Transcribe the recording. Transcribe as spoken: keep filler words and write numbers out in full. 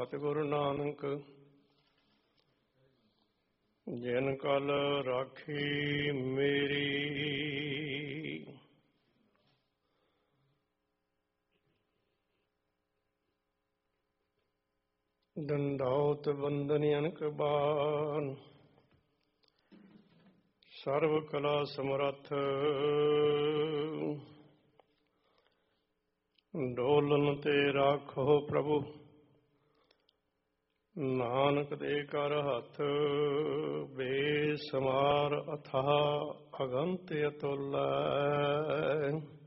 ਸਤਿਗੁਰੂ ਨਾਨਕ ਜਿਨ ਕਲ ਰਾਖੀ ਮੇਰੀ। ਦੰਡੌਤ ਬੰਦਨ ਅਨਕ ਬਾਣ ਸਰਵ ਕਲਾ ਸਮਰੱਥ। ਡੋਲਨ ਤੇ ਰਾਖੋ ਪ੍ਰਭੂ ਨਾਨਕ ਦੇ ਕਰ ਹੱਥ। ਬੇਸਮਾਰ ਅਥਾਹ ਅਗੰਤ ਅਤੁੱਲ।